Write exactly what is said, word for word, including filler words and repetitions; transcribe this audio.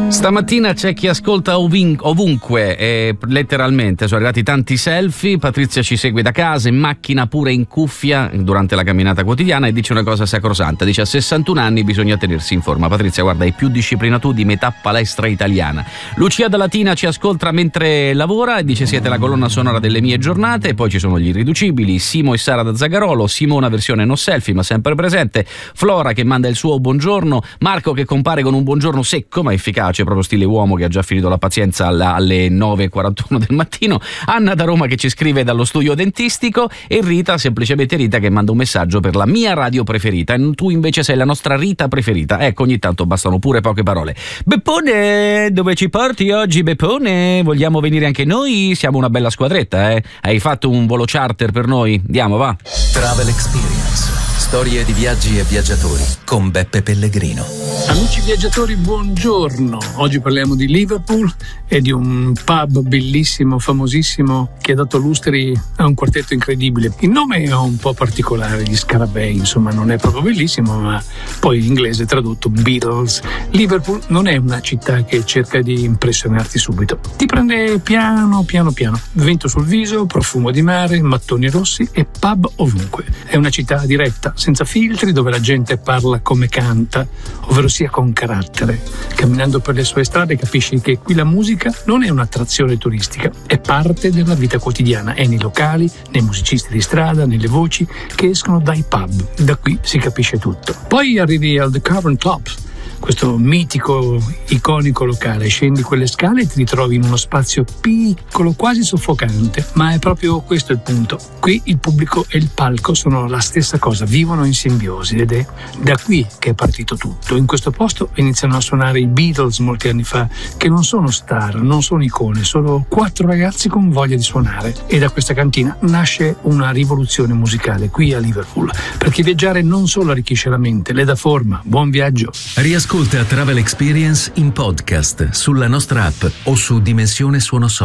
Stamattina c'è chi ascolta ovin- ovunque, eh, letteralmente, sono arrivati tanti selfie. Patrizia ci segue da casa, in macchina, pure in cuffia durante la camminata quotidiana, e dice una cosa sacrosanta, dice: a sessantuno anni bisogna tenersi in forma. Patrizia, guarda, hai più disciplina tu di metà palestra italiana. Lucia da Latina ci ascolta mentre lavora e dice: siete la colonna sonora delle mie giornate. Poi ci sono gli irriducibili, Simo e Sara da Zagarolo, Simona versione no selfie ma sempre presente, Flora che manda il suo buongiorno, Marco che compare con un buongiorno secco ma efficace, proprio stile uomo che ha già finito la pazienza alle nove e quarantuno del mattino, Anna da Roma che ci scrive dallo studio dentistico, e Rita, semplicemente Rita, che manda un messaggio per la mia radio preferita, e tu invece sei la nostra Rita preferita. Ecco, ogni tanto bastano pure poche parole. Beppone, dove ci porti oggi, Beppone? Vogliamo venire anche noi? Siamo una bella squadretta, eh? Hai fatto un volo charter per noi? Andiamo, va. Travel Experience. Storie di viaggi e viaggiatori con Beppe Pellegrino. Amici viaggiatori, buongiorno. Oggi parliamo di Liverpool e di un pub bellissimo, famosissimo, che ha dato lustri a un quartetto incredibile. Il nome è un po' particolare, gli Scarabei, insomma, non è proprio bellissimo, ma poi in inglese tradotto Beatles. Liverpool non è una città che cerca di impressionarti subito. Ti prende piano, piano, piano. Vento sul viso, profumo di mare, mattoni rossi e pub ovunque. È una città diretta, senza filtri, dove la gente parla come canta, ovvero sia con carattere. Camminando per le sue strade capisci che qui la musica non è un'attrazione turistica, è parte della vita quotidiana, è nei locali, nei musicisti di strada, nelle voci che escono dai pub. Da qui si capisce tutto. Poi arrivi al The Cavern Club, questo mitico, iconico locale. Scendi quelle scale e ti ritrovi in uno spazio piccolo, quasi soffocante, ma è proprio questo il punto. Qui il pubblico e il palco sono la stessa cosa, vivono in simbiosi, ed è da qui che è partito tutto. In questo posto iniziano a suonare i Beatles molti anni fa, che non sono star, non sono icone, solo quattro ragazzi con voglia di suonare, e da questa cantina nasce una rivoluzione musicale qui a Liverpool, perché viaggiare non solo arricchisce la mente, le dà forma. Buon viaggio. Ascolta Travel Experience in podcast sulla nostra app o su Dimensione Suono Social.